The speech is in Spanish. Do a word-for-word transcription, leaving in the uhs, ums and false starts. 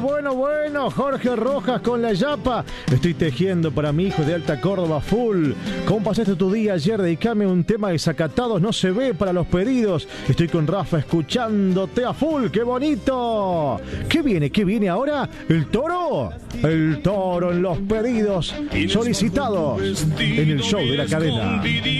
bueno, bueno, Jorge Rojas con la yapa. Estoy tejiendo para mi hijo de Alta Córdoba full. ¿Cómo pasaste tu día ayer? Dedicame un tema de Desacatados, no se ve para los pedidos. Estoy con Rafa escuchándote a full, qué bonito. ¿Qué viene? ¿Qué viene ahora? ¿El toro? El toro en los pedidos solicitados en el show de la cadena.